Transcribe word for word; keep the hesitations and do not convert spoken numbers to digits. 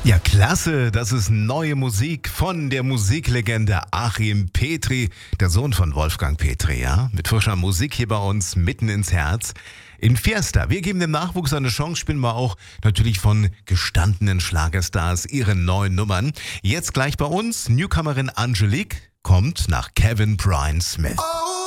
Ja, klasse. Das ist neue Musik von der Musiklegende Achim Petri, der Sohn von Wolfgang Petri, ja? Mit frischer Musik hier bei uns mitten ins Herz. In Fiesta. Wir geben dem Nachwuchs eine Chance, spielen wir auch natürlich von gestandenen Schlagerstars ihre neuen Nummern. Jetzt gleich bei uns, Newcomerin Angelique kommt nach Kevin Brian Smith. Oh.